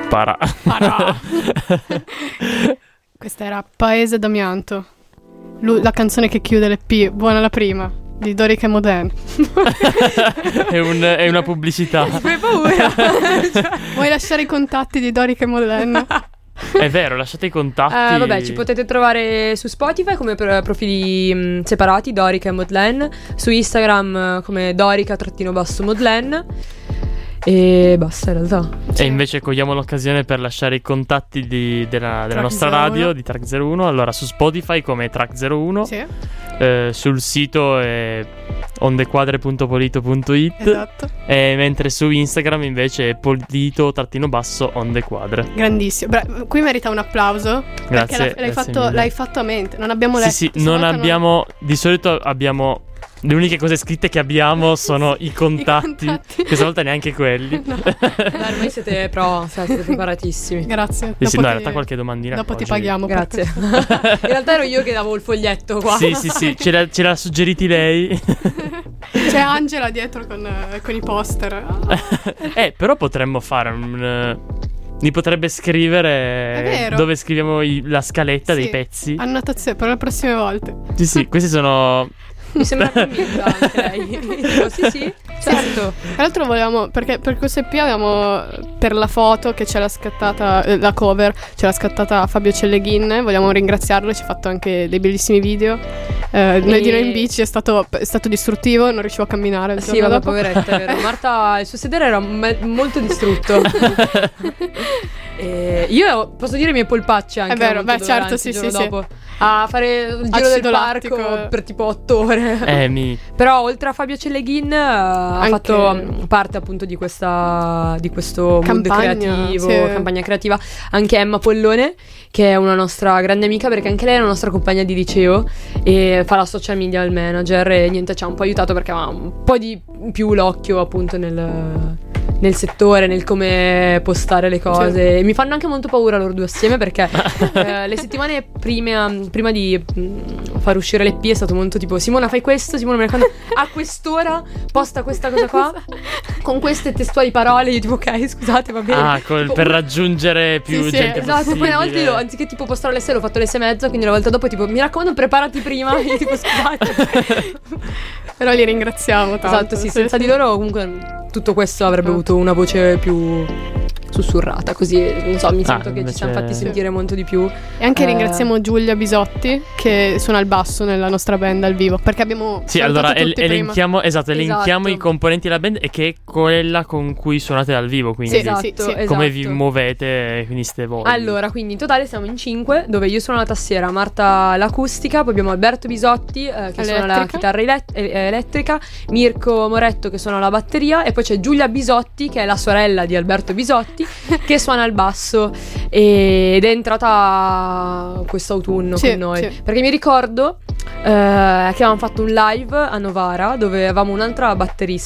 Para. Questa era Paese d'Amianto, la canzone che chiude l'EP. Buona la prima, di Dorica e Modène. È una pubblicità. Fai paura. Vuoi lasciare i contatti di Dorica e Modène? È vero, lasciate i contatti. Vabbè, ci potete trovare su Spotify come profili separati, Dorica e Modène, su Instagram come Dorica_Modène. E basta, in realtà. E invece cogliamo l'occasione per lasciare i contatti della nostra radio di Track 01. Allora, su Spotify come Track 01, Sì. Sul sito è ondequadre.polito.it. Esatto. E mentre su Instagram invece è polito_ondequadre. Grandissimo. Qui merita un applauso. Grazie. Perché l'hai fatto a mente. Non abbiamo letto. Sì, non abbiamo. Di solito abbiamo. Le uniche cose scritte che abbiamo sono i contatti. Questa volta neanche quelli. No. Ormai siete preparatissimi. Grazie. Sì, in realtà qualche domandina. Dopo ti paghiamo. Grazie. In realtà ero io che davo il foglietto qua. Sì, ce l'ha suggeriti lei. C'è Angela dietro con i poster. Però potremmo fare mi potrebbe scrivere dove scriviamo la scaletta dei pezzi. Annotazione per le prossime volte. Sì, questi sono. Mi sembra convinta anche lei. Dico, sì, certo. Tra l'altro volevamo, perché per questo EP avevamo, per la foto che ce l'ha scattata, la cover ce l'ha scattata Fabio Celleghin. Vogliamo ringraziarlo, ci ha fatto anche dei bellissimi video. Noi di noi in bici è stato distruttivo, non riuscivo a camminare il Sì, vabbè, poveretta, è vero. Marta, il suo sedere era molto distrutto. Io posso dire i miei polpacci anche. È vero, beh, certo, sì. Dopo. A fare il giro del parco per tipo 8 ore. Però oltre a Fabio Celleghin ha fatto parte appunto di questo mondo creativo, campagna creativa, anche Emma Pollone, che è una nostra grande amica, perché anche lei è una nostra compagna di liceo e fa la social media manager e niente, ci ha un po' aiutato perché aveva un po' di più l'occhio appunto nel settore, nel come postare le cose. E mi fanno anche molto paura loro due assieme, perché le settimane prima di far uscire l'EP è stato molto tipo: Simona fai questo, Simona mi raccomando a quest'ora posta questa cosa qua con queste testuali parole. Io tipo ok, scusate, va bene. Tipo, per raggiungere più gente esatto, possibile. poi una volta io, anziché tipo postare alle 6, l'ho fatto alle 6:30, quindi la volta dopo tipo mi raccomando preparati prima. Io tipo scusate. Però li ringraziamo tanto. Esatto, sì, senza di loro comunque tutto questo avrebbe avuto una voce più sussurrata, così non so, mi sento che ci siamo fatti sentire molto di più. E anche ringraziamo Giulia Bisotti, che suona il basso nella nostra band dal vivo, perché abbiamo allora elenchiamo i componenti della band e che è quella con cui suonate dal vivo, quindi esatto. Come vi muovete, quindi ste voi. Allora, quindi in totale siamo in 5, dove io suono la tastiera, Marta l'acustica, poi abbiamo Alberto Bisotti che suona la chitarra elettrica, Mirko Moretto che suona la batteria, e poi c'è Giulia Bisotti, che è la sorella di Alberto Bisotti, che suona il basso, ed è entrata quest'autunno con noi, perché mi ricordo che avevamo fatto un live a Novara dove avevamo un'altra batterista